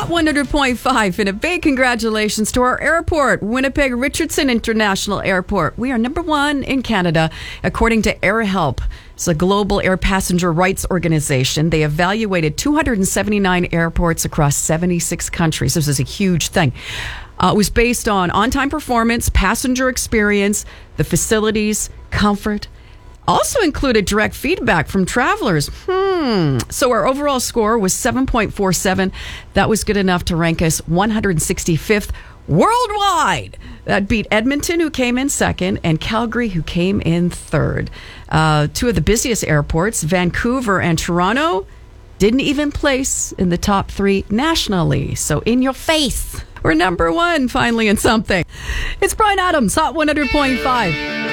Hot 100.5, and a big congratulations to our airport, Winnipeg Richardson International Airport. We are number one in Canada, according to AirHelp. It's a global air passenger rights organization. They evaluated 279 airports across 76 countries. This is a huge thing. It was based on-time performance, passenger experience, the facilities, comfort. Also included direct feedback from travelers. So our overall score was 7.47. That was good enough to rank us 165th worldwide. That beat Edmonton, who came in second, and Calgary, who came in third. Two of the busiest airports, Vancouver and Toronto, didn't even place in the top three nationally. So in your face, we're number one finally in something. It's Bryan Adams, Hot 100.5.